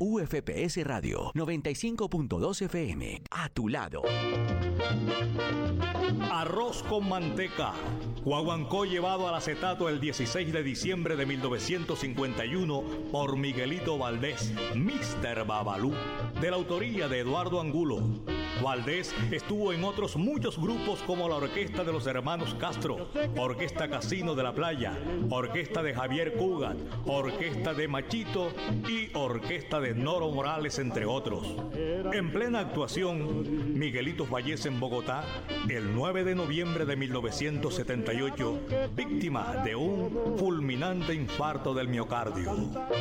UFPS Radio 95.2 FM. A tu lado. Arroz con manteca. Guaguancó llevado al acetato el 16 de diciembre de 1951 por Miguelito Valdés, Mr. Babalú, de la autoría de Eduardo Angulo. Valdés estuvo en otros muchos grupos como la Orquesta de los Hermanos Castro, Orquesta Casino de la Playa, Orquesta de Javier Cugat, Orquesta de Machito y Orquesta de Noro Morales, entre otros. En plena actuación, Miguelito fallece en Bogotá el 9 de noviembre de 1978, víctima de un fulminante infarto del miocardio.